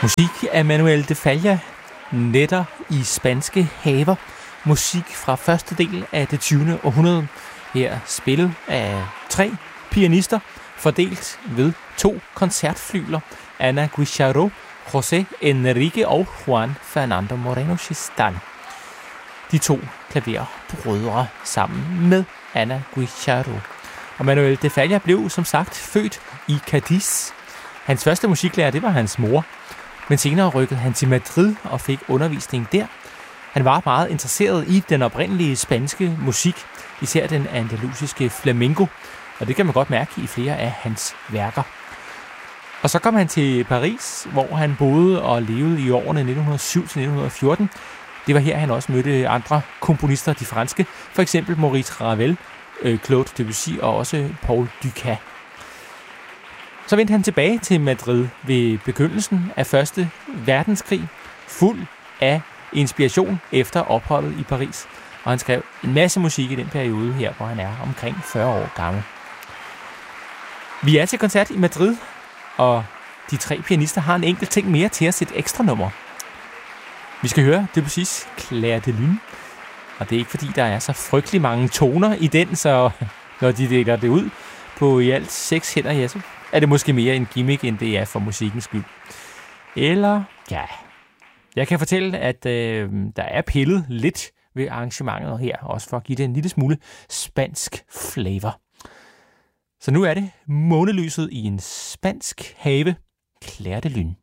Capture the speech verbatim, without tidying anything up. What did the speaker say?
Musik af Manuel de Falla, Nætter i spanske haver. Musik fra første del af det tyvende århundrede. Her spillet af tre pianister, fordelt ved to koncertflyler. Ana Guijarro, José Enrique og Juan Fernando Moreno Chistan. De to klaverbrødre sammen med Ana Guijarro. Og Manuel de Falla blev som sagt født i Cadiz. Hans første musiklærer, det var hans mor. Men senere rykkede han til Madrid og fik undervisning der. Han var meget interesseret i den oprindelige spanske musik, især den andalusiske flamenco, og det kan man godt mærke i flere af hans værker. Og så kom han til Paris, hvor han boede og levede i årene nitten hundrede og syv til nitten hundrede og fjorten. Det var her, han også mødte andre komponister, de franske, for eksempel Maurice Ravel, Claude Debussy og også Paul Dukas. Så vendte han tilbage til Madrid ved begyndelsen af første verdenskrig, fuld af inspiration efter opholdet i Paris. Og han skrev en masse musik i den periode her, hvor han er omkring fyrre år gammel. Vi er til koncert i Madrid, og de tre pianister har en enkelt ting mere til os, et ekstra nummer. Vi skal høre Debussys Clair de Lune, og det er ikke fordi, der er så frygtelig mange toner i den, så når de deler det ud på i alt seks hænder, ja, så er det måske mere en gimmick, end det er for musikkens skyld. Eller, ja, jeg kan fortælle, at øh, der er pillet lidt ved arrangementet her, også for at give det en lille smule spansk flavor. Så nu er det månelyset i en spansk have, Clair de Lune.